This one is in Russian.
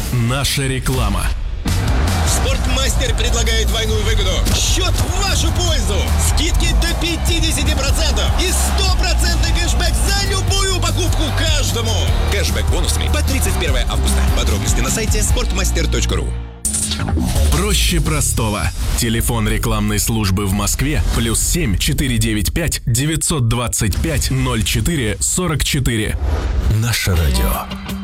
Наша реклама. Спортмастер предлагает двойную выгоду. Счет в вашу пользу. Скидки до 50% и 100% кэшбэк за любую покупку каждому. Кэшбэк бонусами по 31 августа. Подробности на сайте sportmaster.ru. Проще простого. Телефон рекламной службы в Москве +7 495 925 04 44. Наше радио.